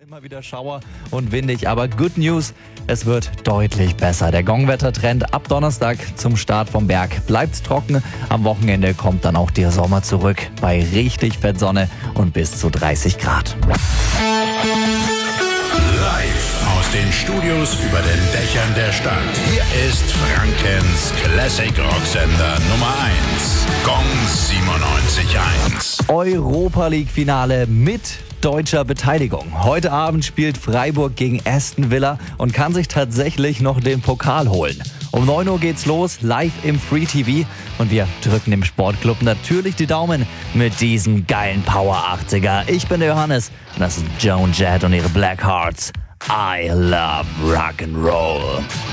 Immer wieder Schauer und windig, aber Good News, es wird deutlich besser. Der Gongwettertrend ab Donnerstag zum Start vom Berg bleibt's trocken. Am Wochenende kommt dann auch der Sommer zurück bei richtig fett Sonne und bis zu 30 Grad. Live aus den Studios über den Dächern der Stadt. Hier ist Frankens Classic Rocksender Nummer 1. Gong 97.1. Europa League Finale mit deutscher Beteiligung. Heute Abend spielt Freiburg gegen Aston Villa und kann sich tatsächlich noch den Pokal holen. Um 9 Uhr geht's los, live im Free TV. Und wir drücken dem Sportclub natürlich die Daumen mit diesem geilen Power 80er. Ich bin der Johannes und das ist Joan Jett und ihre Black Hearts. I love Rock'n'Roll.